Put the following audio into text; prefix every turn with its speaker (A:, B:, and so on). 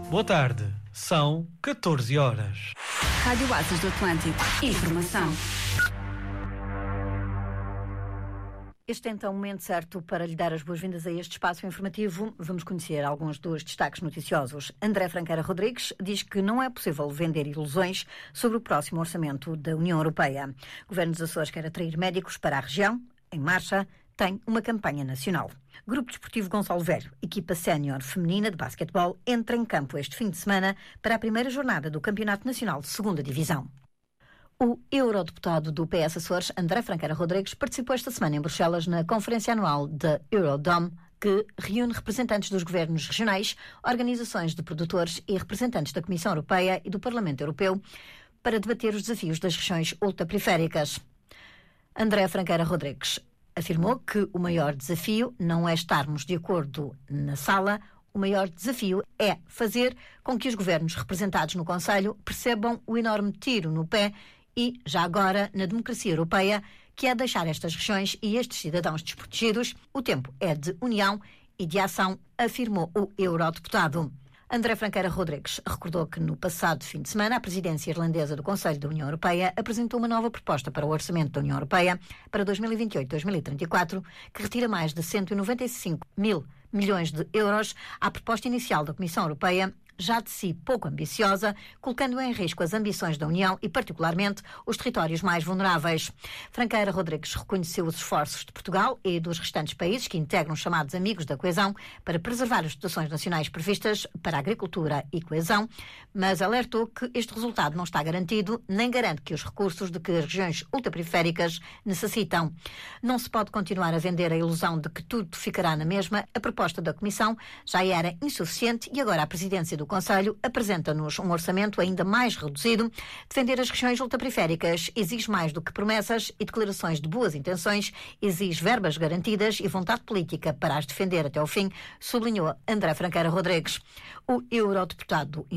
A: Boa tarde, são 14 horas.
B: Rádio Oásis do Atlântico. Informação. Este é então o momento certo para lhe dar as boas-vindas a este espaço informativo. Vamos conhecer alguns dos destaques noticiosos. André Franqueira Rodrigues diz que não é possível vender ilusões sobre o próximo orçamento da União Europeia. O Governo dos Açores quer atrair médicos para a região. Em marcha, tem uma campanha nacional. Grupo Desportivo Gonçalo Velho, equipa sénior feminina de basquetebol, entra em campo este fim de semana para a primeira jornada do Campeonato Nacional de 2ª Divisão. O eurodeputado do PS Açores, André Franqueira Rodrigues, participou esta semana em Bruxelas na conferência anual da Eurodom, que reúne representantes dos governos regionais, organizações de produtores e representantes da Comissão Europeia e do Parlamento Europeu para debater os desafios das regiões ultraperiféricas. André Franqueira Rodrigues afirmou que o maior desafio não é estarmos de acordo na sala. O maior desafio é fazer com que os governos representados no Conselho percebam o enorme tiro no pé e, já agora, na democracia europeia, que é deixar estas regiões e estes cidadãos desprotegidos. O tempo é de união e de ação, afirmou o eurodeputado. André Franqueira Rodrigues recordou que no passado fim de semana a presidência irlandesa do Conselho da União Europeia apresentou uma nova proposta para o orçamento da União Europeia para 2028-2034, que retira mais de 195 mil milhões de euros à proposta inicial da Comissão Europeia, já de si pouco ambiciosa, colocando em risco as ambições da União e, particularmente, os territórios mais vulneráveis. Franqueira Rodrigues reconheceu os esforços de Portugal e dos restantes países que integram os chamados Amigos da Coesão para preservar as dotações nacionais previstas para a agricultura e coesão, mas alertou que este resultado não está garantido, nem garante que os recursos de que as regiões ultraperiféricas necessitam. Não se pode continuar a vender a ilusão de que tudo ficará na mesma. A proposta da Comissão já era insuficiente e agora a presidência do Conselho apresenta-nos um orçamento ainda mais reduzido. Defender as regiões ultraperiféricas exige mais do que promessas e declarações de boas intenções, exige verbas garantidas e vontade política para as defender até ao fim, sublinhou André Franqueira Rodrigues. O eurodeputado